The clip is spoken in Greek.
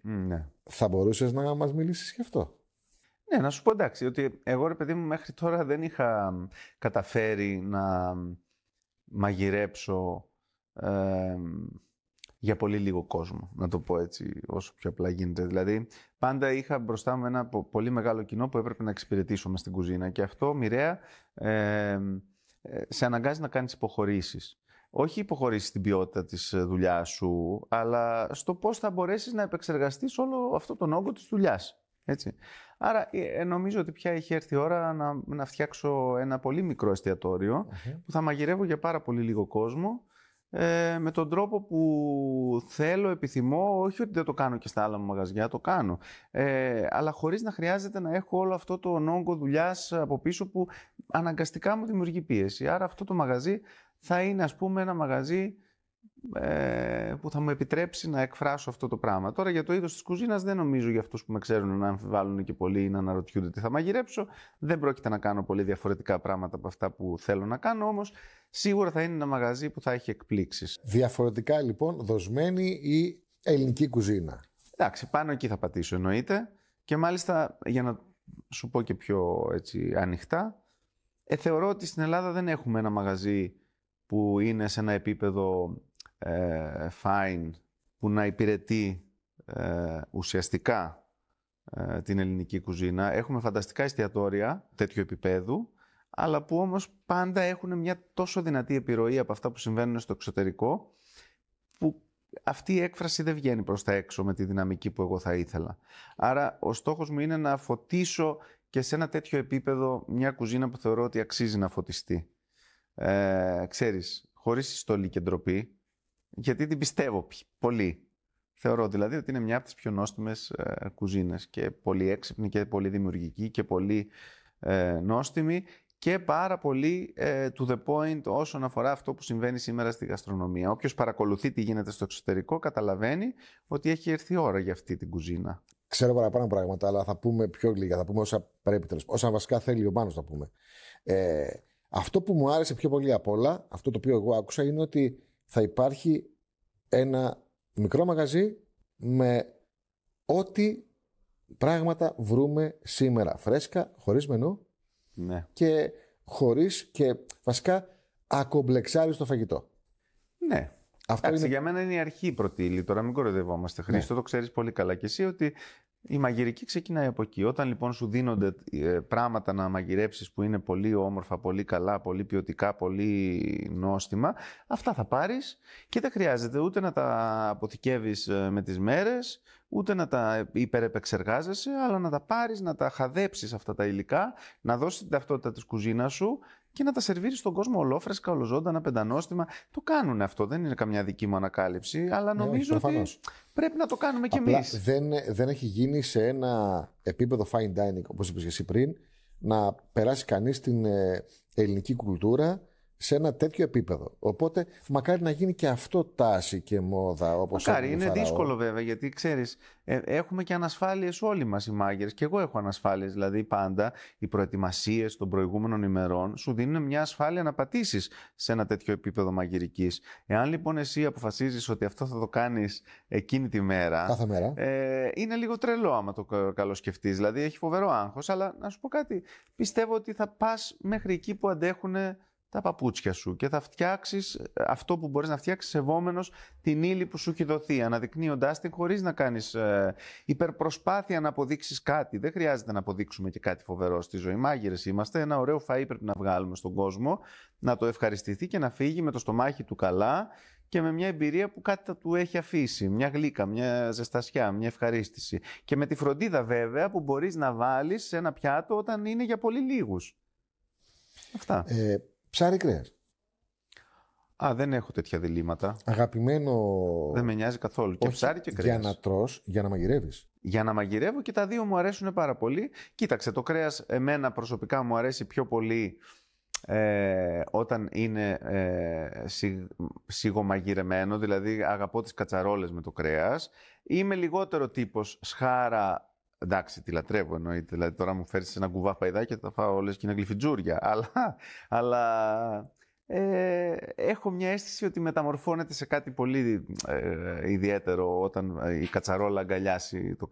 Ναι. Θα μπορούσες να μας μιλήσεις γι' αυτό? Ναι, να σου πω εντάξει, ότι εγώ ρε παιδί μου μέχρι τώρα δεν είχα καταφέρει να μαγειρέψω για πολύ λίγο κόσμο, να το πω έτσι όσο πιο απλά γίνεται. Δηλαδή, πάντα είχα μπροστά μου ένα πολύ μεγάλο κοινό που έπρεπε να εξυπηρετήσω μες στην κουζίνα και αυτό μοιραία σε αναγκάζει να κάνεις υποχωρήσεις. Όχι υποχωρήσεις στην ποιότητα της δουλειάς σου, αλλά στο πώς θα μπορέσεις να επεξεργαστείς όλο αυτό τον όγκο της δουλειάς. Έτσι. Άρα νομίζω ότι πια έχει έρθει η ώρα να φτιάξω ένα πολύ μικρό εστιατόριο που θα μαγειρεύω για πάρα πολύ λίγο κόσμο με τον τρόπο που θέλω, επιθυμώ, όχι ότι δεν το κάνω και στα άλλα μαγαζιά, το κάνω, αλλά χωρίς να χρειάζεται να έχω όλο αυτό το όγκο δουλειάς από πίσω που αναγκαστικά μου δημιουργεί πίεση. Άρα αυτό το μαγαζί θα είναι ας πούμε ένα μαγαζί που θα μου επιτρέψει να εκφράσω αυτό το πράγμα. Τώρα για το είδος της κουζίνας δεν νομίζω για αυτούς που με ξέρουν να αμφιβάλλουν και πολύ ή να αναρωτιούνται τι θα μαγειρέψω. Δεν πρόκειται να κάνω πολύ διαφορετικά πράγματα από αυτά που θέλω να κάνω, όμως σίγουρα θα είναι ένα μαγαζί που θα έχει εκπλήξεις. Διαφορετικά λοιπόν δοσμένη η ελληνική κουζίνα. Εντάξει, πάνω εκεί θα πατήσω εννοείται και μάλιστα για να σου πω και πιο έτσι, ανοιχτά, θεωρώ ότι στην Ελλάδα δεν έχουμε ένα μαγαζί που είναι σε ένα επίπεδο fine, που να υπηρετεί ουσιαστικά την ελληνική κουζίνα. Έχουμε φανταστικά εστιατόρια τέτοιου επίπεδου, αλλά που όμως πάντα έχουν μια τόσο δυνατή επιρροή από αυτά που συμβαίνουν στο εξωτερικό, που αυτή η έκφραση δεν βγαίνει προς τα έξω με τη δυναμική που εγώ θα ήθελα. Άρα ο στόχος μου είναι να φωτίσω και σε ένα τέτοιο επίπεδο μια κουζίνα που θεωρώ ότι αξίζει να φωτιστεί. Ξέρεις, χωρίς συστολή και ντροπή, γιατί την πιστεύω πολύ. Θεωρώ δηλαδή ότι είναι μια από τις πιο νόστιμες κουζίνες και πολύ έξυπνη και πολύ δημιουργική και πολύ νόστιμη και πάρα πολύ to the point όσον αφορά αυτό που συμβαίνει σήμερα στη γαστρονομία. Όποιος παρακολουθεί τι γίνεται στο εξωτερικό καταλαβαίνει ότι έχει έρθει η ώρα για αυτή την κουζίνα. Ξέρω παραπάνω πράγματα, αλλά θα πούμε πιο λίγα, θα πούμε όσα πρέπει, όσα βασικά θέλει ο Μάνος να πούμε. Αυτό που μου άρεσε πιο πολύ απ' όλα, αυτό το οποίο εγώ άκουσα, είναι ότι θα υπάρχει ένα μικρό μαγαζί με ό,τι πράγματα βρούμε σήμερα. Φρέσκα, χωρίς μενού, ναι, και χωρίς και βασικά ακομπλεξάρι φαγητό. Ναι. Αυτό είναι... Για μένα είναι η αρχή πρώτη ύλη. Τώρα μην κοροϊδευόμαστε, Χρήστο, το ξέρεις πολύ καλά κι εσύ ότι η μαγειρική ξεκινάει από εκεί. Όταν λοιπόν σου δίνονται πράγματα να μαγειρέψεις που είναι πολύ όμορφα, πολύ καλά, πολύ ποιοτικά, πολύ νόστιμα, αυτά θα πάρεις και δεν χρειάζεται ούτε να τα αποθηκεύεις με τις μέρες, ούτε να τα υπερεπεξεργάζεσαι, αλλά να τα πάρεις, να τα χαδέψεις αυτά τα υλικά, να δώσεις την ταυτότητα της κουζίνας σου και να τα σερβίρεις στον κόσμο ολόφρεσκα, ολοζώντανα, πεντανόστιμα. Το κάνουν αυτό, δεν είναι καμιά δική μου ανακάλυψη, αλλά νομίζω ότι πρέπει να το κάνουμε κι εμείς. Δεν έχει γίνει σε ένα επίπεδο fine dining, όπως είπες και εσύ πριν, να περάσει κανείς την ελληνική κουλτούρα σε ένα τέτοιο επίπεδο. Οπότε, μακάρι να γίνει και αυτό τάση και μόδα. Όπως μακάρι, είναι δύσκολο βέβαια, γιατί ξέρεις, έχουμε και ανασφάλειες όλοι μας οι μάγειρες. Και εγώ έχω ανασφάλειες, δηλαδή πάντα οι προετοιμασίες των προηγούμενων ημερών σου δίνουν μια ασφάλεια να πατήσεις σε ένα τέτοιο επίπεδο μαγειρικής. Εάν λοιπόν εσύ αποφασίζεις ότι αυτό θα το κάνεις εκείνη τη μέρα, κάθε μέρα, είναι λίγο τρελό άμα το καλοσκεφτείς. Δηλαδή έχει φοβερό άγχος, αλλά να σου πω κάτι, πιστεύω ότι θα πας μέχρι εκεί που αντέχουν τα παπούτσια σου και θα φτιάξεις αυτό που μπορείς να φτιάξεις σεβόμενος την ύλη που σου έχει δοθεί, αναδεικνύοντάς την χωρίς να κάνεις υπερπροσπάθεια να αποδείξεις κάτι. Δεν χρειάζεται να αποδείξουμε και κάτι φοβερό στη ζωή. Μάγειρες είμαστε, ένα ωραίο φαΐ πρέπει να βγάλουμε στον κόσμο, να το ευχαριστηθεί και να φύγει με το στομάχι του καλά και με μια εμπειρία που κάτι θα του έχει αφήσει, μια γλύκα, μια ζεστασιά, μια ευχαρίστηση. Και με τη φροντίδα βέβαια που μπορείς να βάλεις σε ένα πιάτο όταν είναι για πολύ λίγους. Αυτά. Ψάρι κρέας. Δεν έχω τέτοια διλήμματα. Αγαπημένο. Δεν με νοιάζει καθόλου. Και ψάρι και κρέας. Για να τρως, για να μαγειρεύεις. Για να μαγειρεύω και τα δύο μου αρέσουν πάρα πολύ. Κοίταξε, το κρέας εμένα προσωπικά μου αρέσει πιο πολύ όταν είναι σιγομαγειρεμένο, δηλαδή αγαπώ τις κατσαρόλες με το κρέας. Είμαι λιγότερο τύπος σχάρα. Εντάξει, τη λατρεύω εννοείται. Δηλαδή, τώρα μου φέρεις ένα κουβά παϊδάκια και θα φάω όλες και είναι γλυφιτζούρια. Αλλά έχω μια αίσθηση ότι μεταμορφώνεται σε κάτι πολύ ιδιαίτερο όταν η κατσαρόλα αγκαλιάσει το